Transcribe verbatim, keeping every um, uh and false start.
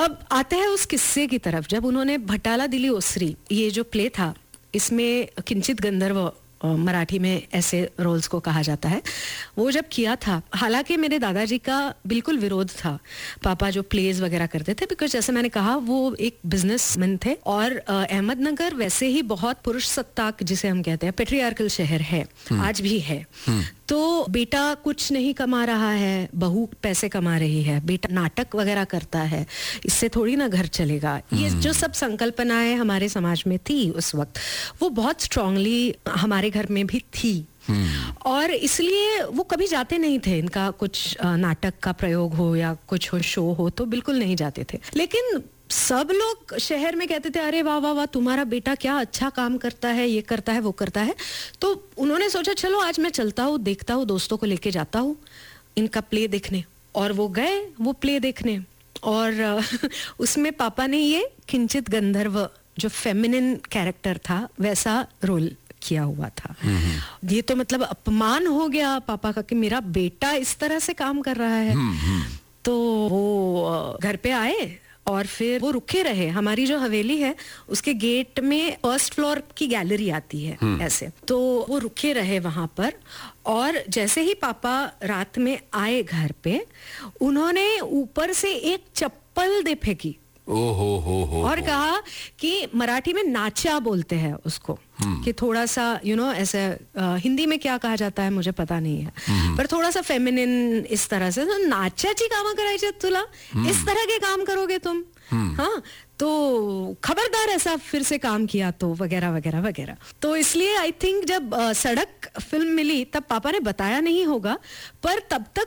अब आते हैं उस किस्से की तरफ, जब उन्होंने भटाला दिली ओसरी, ये जो प्ले था, इसमें किंचित गंधर्व मराठी में ऐसे रोल्स को कहा जाता है, वो जब किया था, हालांकि मेरे दादाजी का बिल्कुल विरोध था, पापा जो प्लेज वगैरह करते थे, बिकॉज जैसे मैंने कहा वो एक बिजनेसमैन थे और अहमदनगर वैसे ही बहुत पुरुष सत्ताक, जिसे हम कहते हैं पेट्रियार्कल शहर है, आज भी है। तो बेटा कुछ नहीं कमा रहा है, बहू पैसे कमा रही है, बेटा नाटक वगैरह करता है, इससे थोड़ी ना घर चलेगा, ये जो सब संकल्पनाएं हमारे समाज में थी उस वक्त, वो बहुत स्ट्रांगली हमारे घर में भी थी। और इसलिए वो कभी जाते नहीं थे, इनका कुछ नाटक का प्रयोग हो या कुछ हो, शो हो, तो बिल्कुल नहीं जाते थे। लेकिन सब लोग शहर में कहते थे, अरे वाह वाह वाह, तुम्हारा बेटा क्या अच्छा काम करता है, ये करता है वो करता है। तो उन्होंने सोचा चलो आज मैं चलता हूँ, देखता हूँ, दोस्तों को लेके जाता हूँ इनका प्ले देखने। और वो गए वो प्ले देखने, और उसमें पापा ने ये किंचित गंधर्व जो फेमिनिन कैरेक्टर था वैसा रोल किया हुआ था। ये तो मतलब अपमान हो गया पापा का कि मेरा बेटा इस तरह से काम कर रहा है। तो वो घर पे आए और फिर वो रुके रहे। हमारी जो हवेली है उसके गेट में फर्स्ट फ्लोर की गैलरी आती है ऐसे, तो वो रुके रहे वहां पर। और जैसे ही पापा रात में आए घर पे, उन्होंने ऊपर से एक चप्पल दे फेंकी। ओ हो हो हो और कहा कि मराठी में नाचा बोलते हैं उसको, कि थोड़ा सा यू नो ऐसे, हिंदी में क्या कहा जाता है मुझे पता नहीं है, पर थोड़ा सा फेमिनिन इस तरह से, तो नाच्याची कामं करायची तुला, इस तरह के काम करोगे तुम, हाँ तो खबरदार ऐसा फिर से काम किया तो, वगैरह वगैरह वगैरह। तो इसलिए आई थिंक जब आ, सड़क फिल्म मिली तब पापा ने बताया नहीं होगा, पर तब तक